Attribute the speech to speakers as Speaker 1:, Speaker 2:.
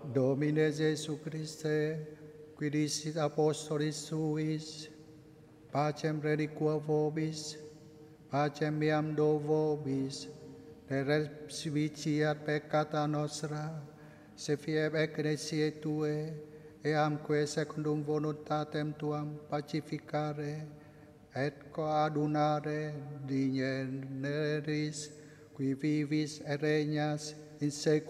Speaker 1: Domine Jesu Christe, qui dicit apostolis suis, pacem reliquo vobis, pacem meam do vobis, ne respiciat peccata nostra, se fieb ecclesiae Tue, eamque secundum voluntatem Tuam pacificare, et coadunare digneris, qui vivis et regnas in seculum